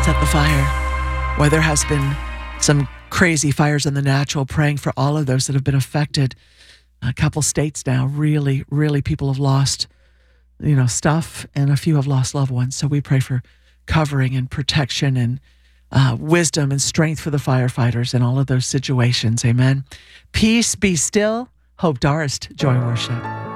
at the fire. Where there has been some crazy fires in the natural, praying for all of those that have been affected. A couple states now, really, really people have lost, stuff, and a few have lost loved ones. So we pray for covering and protection and wisdom and strength for the firefighters in all of those situations. Amen. Peace be still. Hope Darst, joy worship.